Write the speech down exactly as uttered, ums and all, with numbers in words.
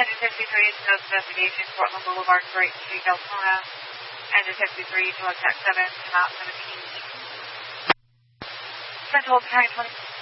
Engine sixty-three is no investigation, Portland Boulevard, Great Street, Deltona. Engine sixty-three, to attack seven, to mount seventeen. Central Battalion twenty.